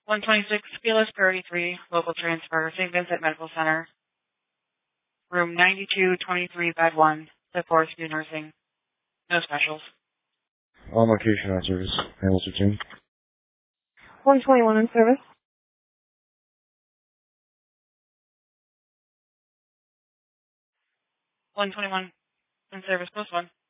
126, Fearless Priority 3, local transfer, St. Vincent Medical Center, room 9223, bed 1, the 4th, new nursing. No specials. On location on service. Hamilton 2. 121 in service. 121 in service, post 1.